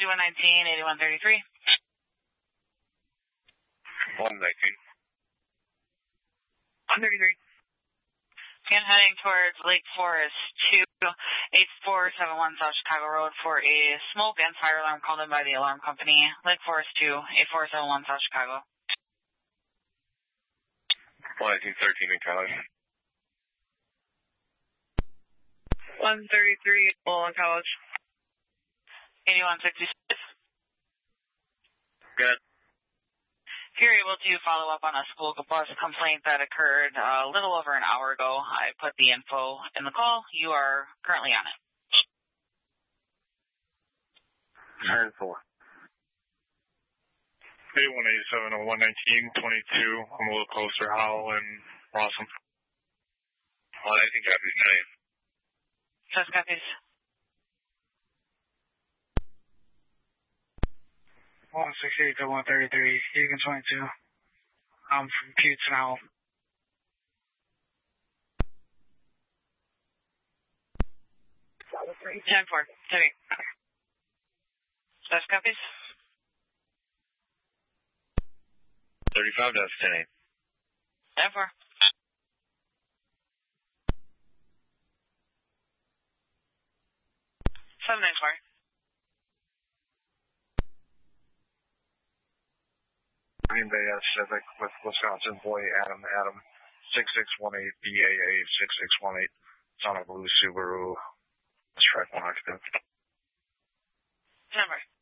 119, 8133. 119. 133. Again, heading towards Lake Forest 28471 South Chicago Road for a smoke and fire alarm called in by the alarm company. Lake Forest 28471 South Chicago. 1913 in college. 133 in college. 8166. Good. If you're able to follow up on a school bus complaint that occurred a little over an hour ago, I put the info in the call. You are currently on it. 104. 8187 119 22. I'm a little closer. Howell and Blossom. 119 copies. 10. Just copies. 168 to 133, Egan 22. I'm from Butte now. 10-4. 10. Just copies. 35 to 10. 10-4. 794. Green Bay Civic with Wisconsin Boy Adam 6618 BAA 6618. Son of Blue Subaru. Strike 1 occupant. 10-4.